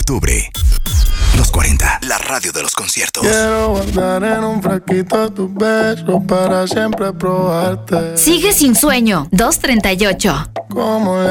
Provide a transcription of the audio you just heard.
octubre. Los 40, la radio de los conciertos. Quiero guardar en un frasquito tus besos para siempre probarte. Sigue sin sueño, 238. Como